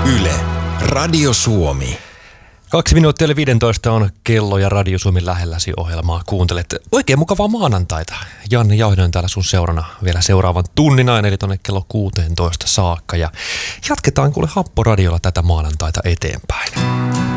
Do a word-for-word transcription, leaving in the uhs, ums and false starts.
Yle, Radio Suomi. Kaksi minuuttia eli viisitoista on kello ja Radio Suomi lähelläsi ohjelmaa kuuntelet. Oikein mukavaa maanantaita. Janne Jauhinen täällä sun seurana vielä seuraavan tunnin aina, eli tonne kello kuusitoista saakka. Ja jatketaan kuule Happoradiolla tätä maanantaita eteenpäin.